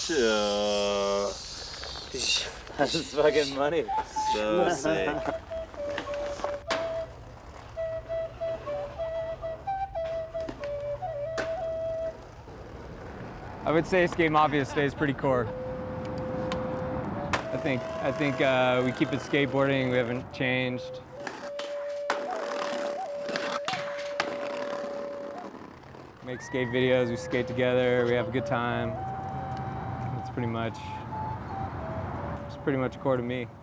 That's fucking money. So sick. I would say Skate Mafia stays pretty core. I think we keep it skateboarding. We haven't changed. Make skate videos. We skate together. We have a good time. It's pretty much core to me.